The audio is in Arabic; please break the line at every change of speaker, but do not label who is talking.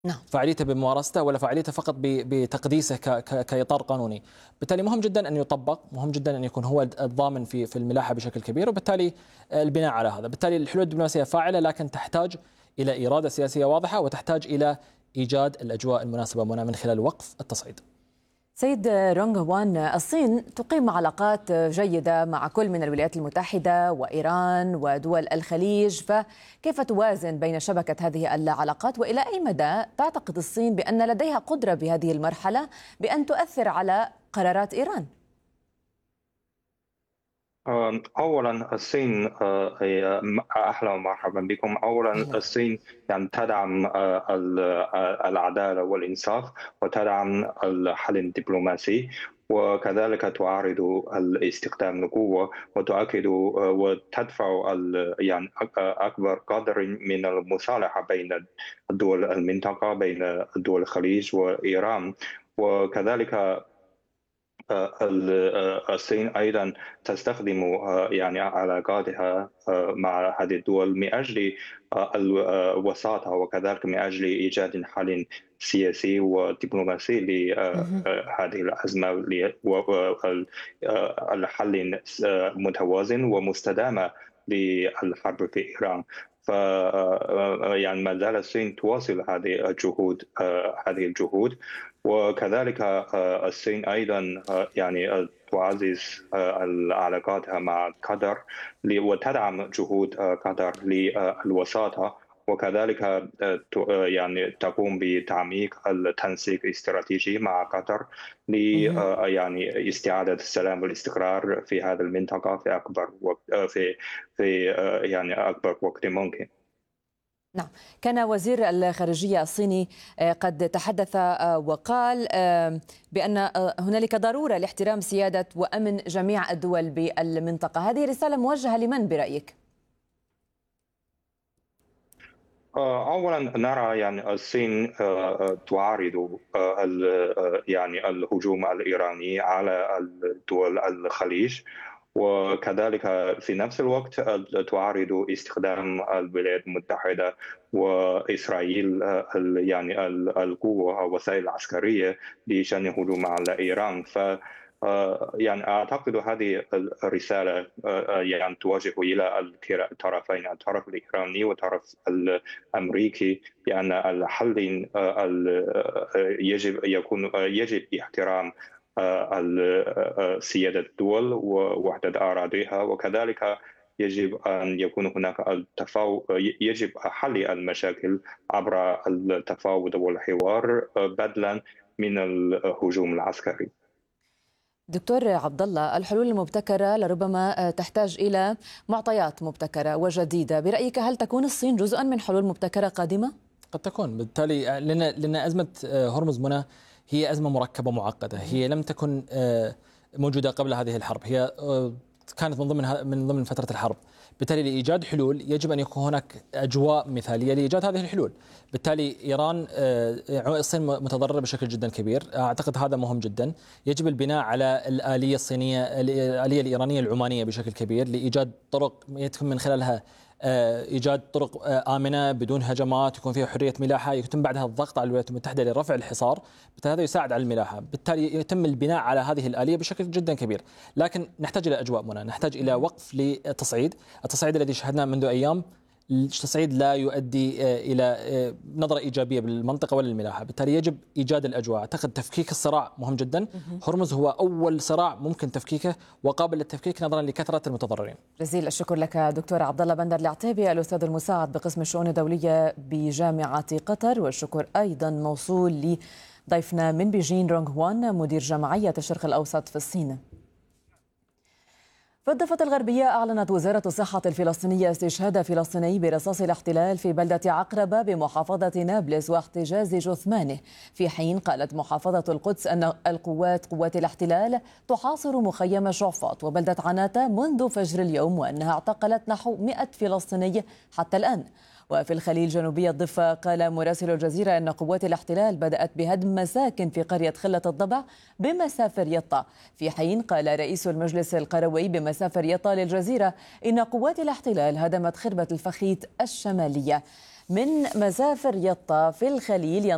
نعم.
فاعليته بممارسته ولا فاعليته فقط بتقديسه كإطار قانوني. بالتالي مهم جدا أن يطبق، مهم جدا أن يكون هو الضامن في الملاحة بشكل كبير، وبالتالي البناء على هذا. بالتالي الحلول الدبلوماسية فاعلة، لكن تحتاج إلى إرادة سياسية واضحة، وتحتاج إلى إيجاد الأجواء المناسبة من خلال وقف التصعيد.
سيد رونغ وان، الصين تقيم علاقات جيدة مع كل من الولايات المتحدة وإيران ودول الخليج، فكيف توازن بين شبكة هذه العلاقات، وإلى أي مدى تعتقد الصين بأن لديها قدرة بهذه المرحلة بأن تؤثر على قرارات إيران؟
أولا الصين أهلا ومرحبا بكم. أولا
أهلا.
الصين يعني تدعم العدالة والإنصاف، وتدعم الحل الدبلوماسي، وكذلك تعارض استخدام القوة، وتؤكد وتدفع يعني أكبر قدر من المصالحة بين دول المنطقة، بين دول الخليج وإيران. وكذلك الصين أيضا تستخدم يعني علاقاتها مع هذه الدول من أجل الوساطة، وكذلك من أجل إيجاد حل سياسي ودبلوماسي لهذه الأزمة، والحل متوازن ومستدامة للحرب في إيران. ف يعني ما زال الصين تواصل هذه الجهود. وكذلك الصين أيضا يعني تعزز علاقاتها مع قطر، وتدعم جهود قطر للوساطة، وكذلك يعني تقوم بتعميق التنسيق الاستراتيجي مع قطر يعني استعادة السلام والاستقرار في هذه المنطقة في أكبر وقت، في يعني أكبر وقت ممكن.
نعم، كان وزير الخارجية الصيني قد تحدث وقال بأن هنالك ضرورة لاحترام سيادة وأمن جميع الدول بالمنطقة. هذه رسالة موجهة لمن برأيك؟
أولا نرى يعني الصين تعارض يعني الهجوم الإيراني على دول الخليج، وكذلك في نفس الوقت تعارض استخدام الولايات المتحدة وإسرائيل يعني القوة أو الوسائل العسكرية بشأن الهجوم على إيران. يعني أعتقد هذه الرسالة يعني توجه إلى الطرفين، الطرف الإيراني والطرف الأمريكي، بأن الحل يجب احترام سيادة الدول ووحدة أراضيها، وكذلك يجب أن يكون هناك يجب حل المشاكل عبر التفاوض والحوار بدلا من الهجوم العسكري.
دكتور عبد الله، الحلول المبتكرة لربما تحتاج إلى معطيات مبتكرة وجديدة، برأيك هل تكون الصين جزءا من حلول مبتكرة قادمة؟
قد تكون. بالتالي لأن أزمة هرمز منى هي أزمة مركبة معقدة، هي لم تكن موجودة قبل هذه الحرب، هي كانت من ضمن فترة الحرب. بالتالي لإيجاد حلول يجب أن يكون هناك أجواء مثالية لإيجاد هذه الحلول. بالتالي إيران الصين متضررة بشكل جدا كبير، أعتقد هذا مهم جدا. يجب البناء على الآلية الصينية، الآلية الإيرانية العمانية بشكل كبير، لإيجاد طرق يتم من خلالها إيجاد طرق آمنة بدون هجمات، يكون فيها حرية ملاحة، يتم بعدها الضغط على الولايات المتحدة لرفع الحصار، بالتالي هذا يساعد على الملاحة. بالتالي يتم البناء على هذه الآلية بشكل جدا كبير، لكن نحتاج إلى أجواء منى، نحتاج إلى وقف للتصعيد. التصعيد الذي شاهدناه منذ أيام التصعيد لا يؤدي إلى نظرة إيجابية بالمنطقة ولا الملاحة، بالتالي يجب إيجاد الأجواء. أعتقد تفكيك الصراع مهم جدا. هرمز هو أول صراع ممكن تفكيكه وقابل للتفكيك نظرا لكثرة المتضررين.
جزيل الشكر لك دكتور عبد الله بندر العتيبي، الأستاذ المساعد بقسم الشؤون الدولية بجامعة قطر، والشكر أيضا موصول لضيفنا من بيجين رونغ وان، مدير جمعية الشرق الأوسط في الصين. في الضفة الغربية أعلنت وزارة الصحة الفلسطينية استشهاد فلسطيني برصاص الاحتلال في بلدة عقربة بمحافظة نابلس واحتجاز جثمانه، في حين قالت محافظة القدس أن قوات الاحتلال تحاصر مخيم شعفاط وبلدة عناتة منذ فجر اليوم، وأنها اعتقلت نحو 100 فلسطيني حتى الآن. وفي الخليل جنوبي الضفة قال مراسل الجزيرة أن قوات الاحتلال بدأت بهدم مساكن في قرية خلة الضبع بمسافر يطا، في حين قال رئيس المجلس القروي بمسافر يطا للجزيرة إن قوات الاحتلال هدمت خربة الفخيت الشمالية. من مسافر يطا في الخليل